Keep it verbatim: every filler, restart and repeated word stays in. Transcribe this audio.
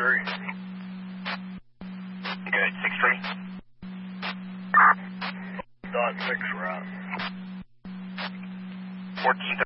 three. Good, six three. Dot six, we're out. fourteen